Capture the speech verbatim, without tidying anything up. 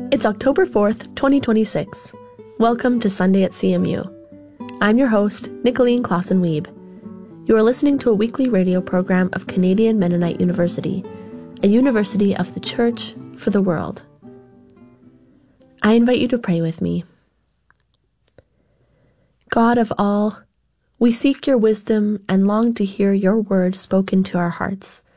It's October fourth, twenty twenty-six. Welcome to Sunday at C M U. I'm your host, Nicolene Clausen-Wiebe. You are listening to a weekly radio program of Canadian Mennonite University, a university of the Church for the world. I invite you to pray with me. God of all, we seek your wisdom and long to hear your word spoken to our hearts.